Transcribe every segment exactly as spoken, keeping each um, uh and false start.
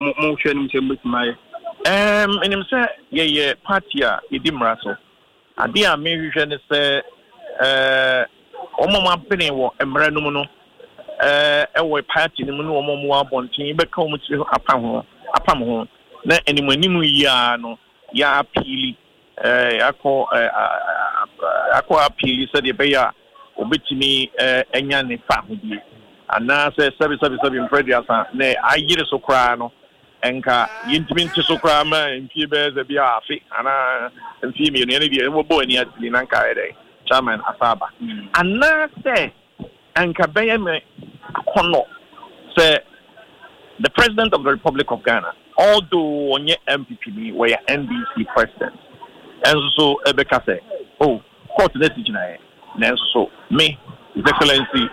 mo mo hwɛ nim sɛ mbetuma em enim sɛ ye party a yedi mmara so ade a me hwehwɛ ne sɛ eh omo ma pene wo mmara no mu no eh ɛwɔ party no mu no omo mo abonten bɛka omo tiri apam ho apam ho na enim anim yi a no ya appeal eh akɔ akɔ appeal sɛ de bɛya obetimi eh enya ne fa ho die ana sɛ sɛbi sɛbi sɛbi mprediasa na ayire so kra no enka yintimi nti so kra ma mfie bɛ ze bia afi ana mfie mi ne ne die wo bo ani atili na nka ede chairman asaba ana sɛ enka bɛyɛ me kono sɛ the president of the Republic of Ghana, although onye M P P ni we N D C president and so ebeka say oh court na tijina na so me his excellency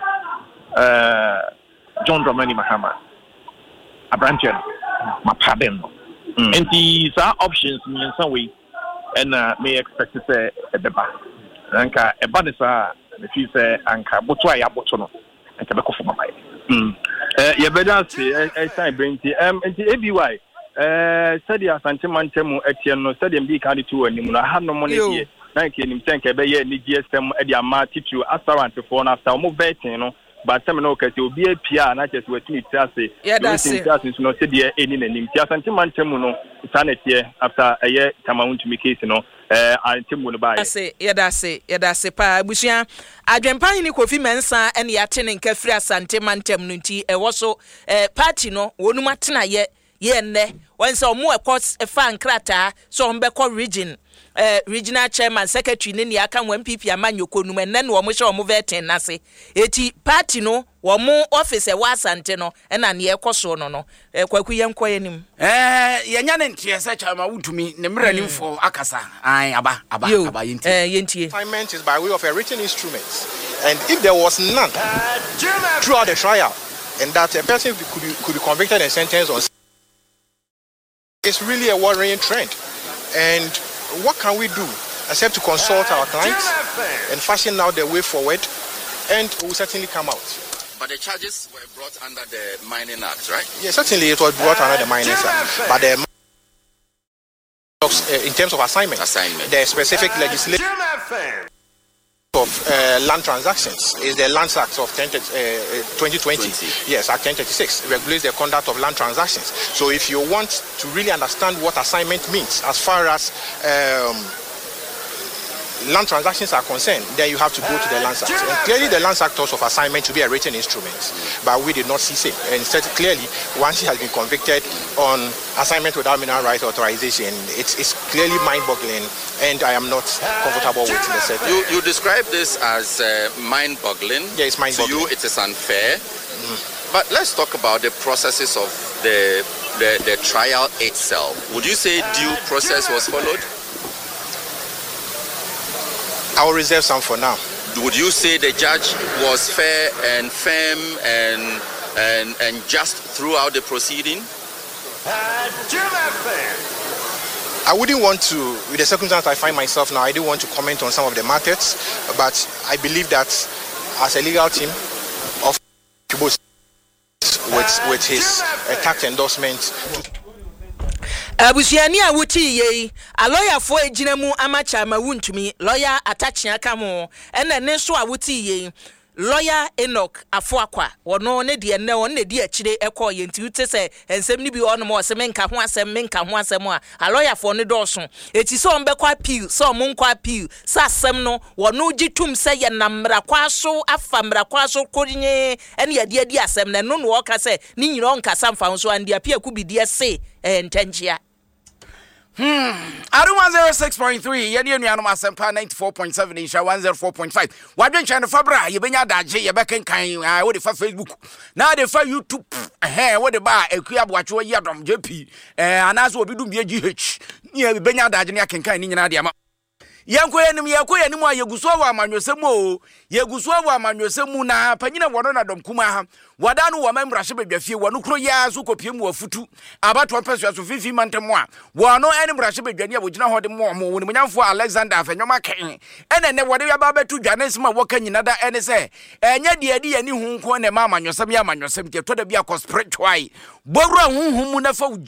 uh John Dramani Mahama abranchen ma pardon mm. and these are options in some way and uh, may expect to say ebeba anka eba ne sa if you say anka boto ya boto no anka be ko fo mama mm eh ye beda say eh sign brenti um enti A B Y eh said ya santemantemu etie no said dem bi ka de to anim no ha no mo ne die na nke nim senke be ye ni G S M e de ama titu aspirant for na after mo vetting no but some no kase obi apia na chese wetini tiase wetini tiase no said ye eni nanim ti santemantemu no sanetie after eye tamawuntumi case no eh antemu no ba say yeda say yeda say pa abusua adwempan ni Kofi Mensa ene ya tene nka firi asantemantam no nti e wo so eh party no wonum atena ye ye nne wanse omo ekos efa nkrata so ombekọ region eh regional chairman secretary ne ne aka M P P amanyoko num enne no omo hye omo vetin nase eti party no womo office e wa asante no ena ne ekoso no no kwaku yenkoye nim eh yenya ne ntie se chama wutumi ne mranim for akasa ai aba aba aba yenti eh yentie assignment is by way of a written instrument, and if there was none throughout the trial and that a person could be, could be convicted and sentenced on, it's really a worrying trend. And what can we do except to consult our clients and fashion out the way forward, and we'll certainly come out. But the charges were brought under the Mining Act, right? Yes, certainly it was brought under the Mining Act. But the, uh, in terms of assignment, assignment. the specific legislation of uh, land transactions is the Lands Act of twenty twenty. Yes, Act ten thirty-six regulates the conduct of land transactions. So if you want to really understand what assignment means as far as um, land transactions are concerned, then you have to go to the Lands Act. And clearly the Lands Act also of assignment to be a written instrument, but we did not see it. And said clearly, once he has been convicted on assignment without mineral rights authorization, it's, it's clearly mind-boggling, and I am not comfortable with the setting. You, you describe this as uh, mind-boggling. Yeah, it's mind-boggling. To you, it is unfair. Mm. But let's talk about the processes of the, the, the trial itself. Would you say due process was followed? I will reserve some for now. Would you say the judge was fair and firm and and and just throughout the proceeding? I wouldn't want to, with the circumstance I find myself now, I don't want to comment on some of the matters, but I believe that as a legal team of with with his uh, tax endorsement. Abusiani a wuti ye a lawyer for ejina mu amacha ma wuntumi lawyer atachia ka mo ena ne so a wuti ye lawyer Enoch Afoakwa wono ne de ne won ne de akire ekọ ye nti ute se ensem ni bi ono mo se menka ho asem menka ho asem a a lawyer for ne doso eti so on be kwa appeal so on kwa appeal sa asem no wono gitum se ye namra kwa so afa mra kwa so kodinye ene ye de de asem ne no no ka se ni nyiro nka samfa so ande apia ku bi de se entanchia. Hmm. Adu one zero six point three. Yeni yenu yanu masempa ninety four point seven. Isha one zero four point five. Wadwen chane fabra. Yebenya daje. Yebeken kan. Uh, what the fa Facebook. Now the fa YouTube. Eh. What the ba. Ekuya buachuwa yadom J P. Eh. Anaso obidu miye G H. Nye yebenya daje. Nya kenkan. Ni nyana diama. Yanko yenim yako yenim a yeguso wa amanyosem o yeguso wa amanyosem na panyina wono na dom kuma ha wada no wo membrahye bedwafie wono kro ya so kopiem wo futu abato peso so fifi mantemo a wono ene brahye bedwane a wogina hode mo mo woni munyamfo Alexander afenwoma kan ene ne wode yaba betu dwane sema woka nyina da ene se enya de ade yani hu nko ne ma amanyosem ya amanyosem ke to da bia ko spiritual bowura hu hu mu na fa